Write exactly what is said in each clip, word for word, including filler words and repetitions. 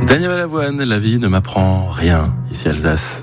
Daniel Balavoine, la vie ne m'apprend rien, ici Alsace.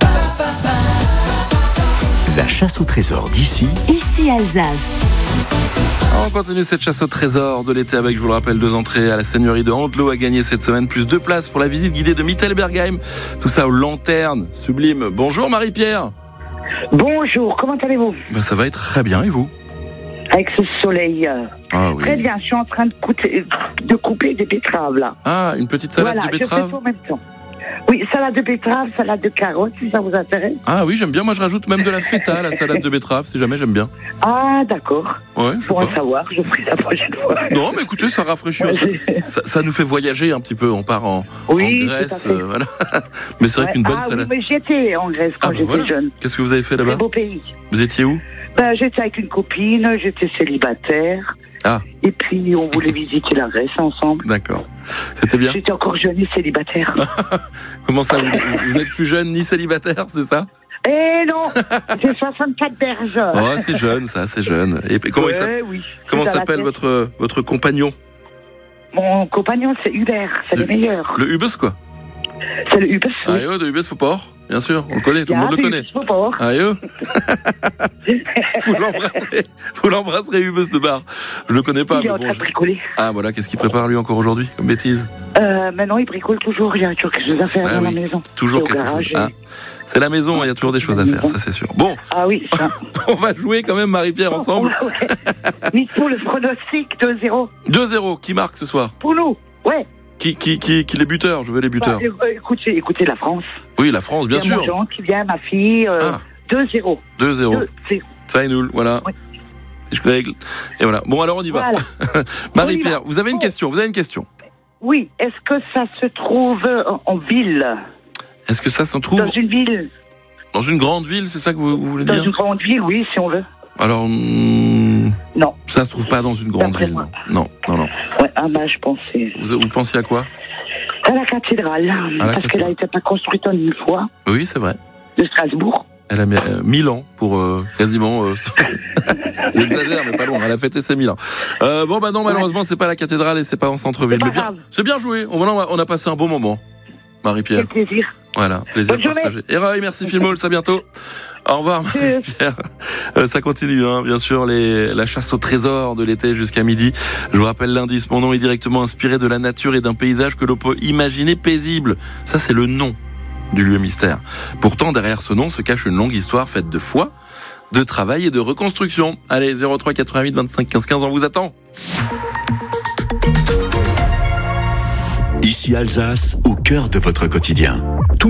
La chasse au trésor d'ici, ici Alsace. On continue cette chasse au trésor de l'été avec, je vous le rappelle, deux entrées à la seigneurie de Andelot à gagner cette semaine, plus deux places pour la visite guidée de Mittelbergheim. Tout ça aux lanternes sublimes. Bonjour Marie-Pierre. Bonjour, comment allez-vous? Ben, ça va être très bien, et vous? Avec ce soleil. euh, Ah oui. Très bien, je suis en train de, couper, de couper des betteraves là. Ah, une petite salade voilà, de betterave. je fais tout en même temps. Oui, salade de betterave, salade de carottes, si ça vous intéresse. Ah oui, j'aime bien. Moi, je rajoute même de la feta à la salade de betterave, si jamais, j'aime bien. Ah, d'accord. Ouais, je sais Pour pas. en savoir, je ferai la prochaine fois. Non, mais écoutez, ça rafraîchit. Ouais, ça, j'ai- ça, ça nous fait voyager un petit peu. On part en, Oui, en tout à Grèce. fait. euh, voilà. Mais c'est vrai Ouais. qu'une bonne ah, salade. oui, mais j'étais en Grèce quand Ah, bah j'étais voilà. jeune. Qu'est-ce que vous avez fait Très là-bas? beau pays. Vous étiez où? Ben, j'étais avec une copine, j'étais célibataire. Ah. Et puis, on voulait visiter la Grèce ensemble. D'accord. C'était bien. J'étais encore jeune et célibataire. Comment ça, vous, vous n'êtes plus jeune ni célibataire, c'est ça? Eh non, j'ai soixante-quatre berges. Oh, c'est jeune, ça, c'est jeune. Et puis, comment il Ouais, s'appelle, oui. comment Tout à la s'appelle tête. votre, votre compagnon? Mon compagnon, c'est Hubert, c'est le, Le- meilleur. Le Hubes, quoi? C'est le Hubert. Ah, yo, de Hubes Fopor, bien sûr, on le connaît, tout le monde le connaît. Ah, yo. Vous l'embrasserez, vous l'embrasserez, Hubes de Bar. Je le connais pas, Il est en mais train bon. de je- bricoler. Ah, voilà, qu'est-ce qu'il prépare lui encore aujourd'hui, comme bêtise? Euh, maintenant, il bricole toujours. Il y a toujours quelque chose à faire Ah dans oui, la maison. Toujours Et au quelque garage, chose. Ah, c'est la maison, il y a toujours des choses à faire, ça c'est sûr. Bon, Ah oui, ça. on va jouer quand même, Marie-Pierre, ensemble. Ouais. Nice pour le pronostic deux zéro. deux zéro, qui marque ce soir? Pour nous. Ouais. Qui, qui, qui, qui les buteurs? Je veux les buteurs. Bah, euh, écoutez, écoutez la France. Oui, la France, bien Il y a mon sûr. Jean qui vient, ma fille. Euh, Ah. deux zéro. deux zéro. deux zéro. Ça est nul, voilà. Oui. Je règle. Et voilà. Bon, alors on y va. Voilà. Marie-Pierre, On y va. vous avez une Bon. question, vous avez une question. Oui, est-ce que ça se trouve en, en ville? Est-ce que ça s'en trouve Dans une ville? dans une grande ville, c'est ça que vous, vous voulez Dans dire? une grande ville, oui, si on veut. Alors, hmm, Non. ça se trouve pas dans une grande D'après ville, moi. non. Non, non, non. Ouais, ah bah, je pensais. Vous, vous pensiez à quoi? À la cathédrale. la parce cathédrale. qu'elle a été pas construite en une fois. Oui, c'est vrai. De Strasbourg. Elle a mis euh, mille ans pour euh, quasiment... Euh, J'exagère, mais pas loin. Elle a fêté ses mille ans. Euh, bon, bah non, malheureusement, c'est pas la cathédrale et c'est pas en centre-ville. C'est pas Mais bien, grave. c'est bien joué. On, on a, on a passé un bon moment, Marie-Pierre. Quel plaisir. Voilà, plaisir Bonne journée. partagé. Et Roy, merci Filmol, à bientôt. Au revoir Marie-Pierre. Euh, ça continue, hein, bien sûr, les, la chasse au trésor de l'été jusqu'à midi. Je vous rappelle l'indice, mon nom est directement inspiré de la nature et d'un paysage que l'on peut imaginer paisible. Ça, c'est le nom du lieu mystère. Pourtant, derrière ce nom se cache une longue histoire faite de foi, de travail et de reconstruction. Allez, zéro trois quatre-vingt-huit vingt-cinq quinze quinze, on vous attend. ici Alsace, au cœur de votre quotidien.